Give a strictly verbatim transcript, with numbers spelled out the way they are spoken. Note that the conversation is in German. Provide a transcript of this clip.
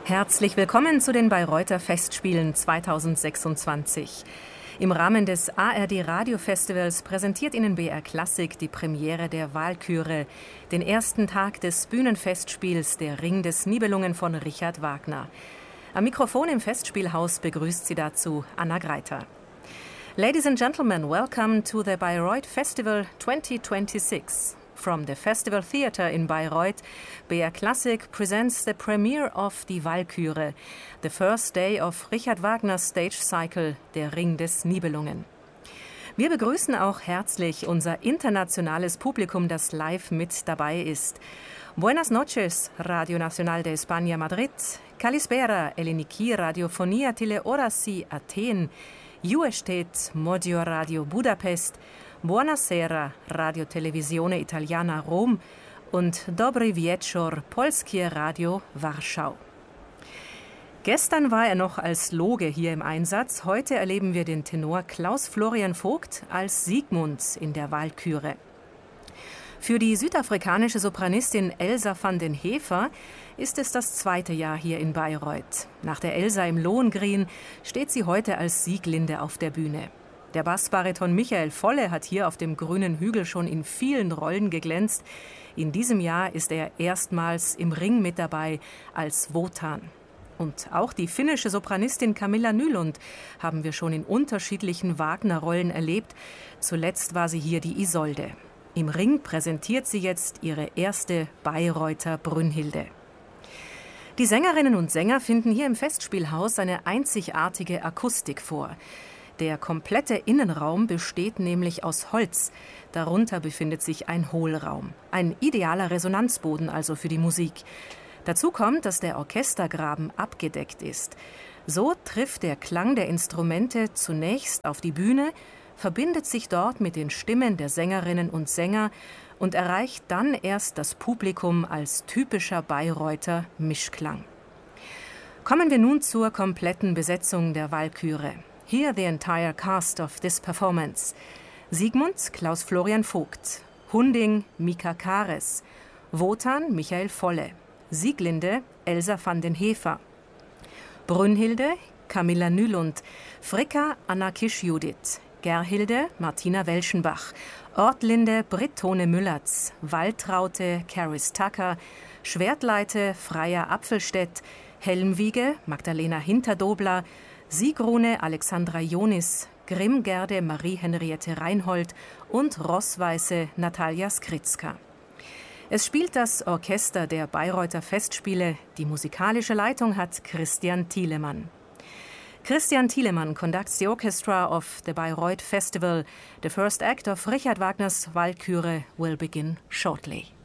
Herzlich willkommen zu den Bayreuther Festspielen zweitausendsechsundzwanzig. Im Rahmen des A R D Radiofestivals präsentiert Ihnen B R Klassik die Premiere der Walküre, den ersten Tag des Bühnenfestspiels Der Ring des Nibelungen von Richard Wagner. Am Mikrofon im Festspielhaus begrüßt Sie dazu Anna Greiter. Ladies and gentlemen, welcome to the Bayreuth Festival twenty twenty-six. From the Festival Theatre in Bayreuth, B R Klassik presents the premiere of Die Walküre, the first day of Richard Wagners stage cycle Der Ring des Nibelungen. Wir begrüßen auch herzlich unser internationales Publikum, das live mit dabei ist. Buenas noches, Radio Nacional de España Madrid, Kalispera, Eleniki, Radiofonia Tile Orasi Athen, Juestet, Modio Radio Budapest, Buonasera, Radio Televisione Italiana Rom und Dobry Wieczór, Polskie Radio Warschau. Gestern war er noch als Loge hier im Einsatz. Heute erleben wir den Tenor Klaus Florian Vogt als Siegmund in der Walküre. Für die südafrikanische Sopranistin Elsa van den Heever ist es das zweite Jahr hier in Bayreuth. Nach der Elsa im Lohengrin steht sie heute als Sieglinde auf der Bühne. Der Bassbariton Michael Volle hat hier auf dem grünen Hügel schon in vielen Rollen geglänzt. In diesem Jahr ist er erstmals im Ring mit dabei als Wotan. Und auch die finnische Sopranistin Camilla Nylund haben wir schon in unterschiedlichen Wagner-Rollen erlebt. Zuletzt war sie hier die Isolde. Im Ring präsentiert sie jetzt ihre erste Bayreuther Brünnhilde. Die Sängerinnen und Sänger finden hier im Festspielhaus eine einzigartige Akustik vor. Der komplette Innenraum besteht nämlich aus Holz. Darunter befindet sich ein Hohlraum. Ein idealer Resonanzboden also für die Musik. Dazu kommt, dass der Orchestergraben abgedeckt ist. So trifft der Klang der Instrumente zunächst auf die Bühne, verbindet sich dort mit den Stimmen der Sängerinnen und Sänger und erreicht dann erst das Publikum als typischer Bayreuther Mischklang. Kommen wir nun zur kompletten Besetzung der Walküre. Here the entire cast of this performance. Siegmund, Klaus Florian Vogt. Hunding, Mika Kares. Wotan, Michael Volle. Sieglinde, Elsa van den Heever. Brünnhilde, Camilla Nylund. Fricka, Anna Kisch-Judith. Gerhilde, Martina Welschenbach. Ortlinde, Britt Tone Müllertz. Waltraute, Caris Tucker. Schwertleite, Freya Apfelstedt. Helmwiege, Magdalena Hinterdobler. Siegrune Alexandra Jonis, Grimmgerde Marie-Henriette Reinhold und Rossweiße Natalia Skritzka. Es spielt das Orchester der Bayreuther Festspiele. Die musikalische Leitung hat Christian Thielemann. Christian Thielemann conducts the orchestra of the Bayreuth Festival. The first act of Richard Wagner's Walküre will begin shortly.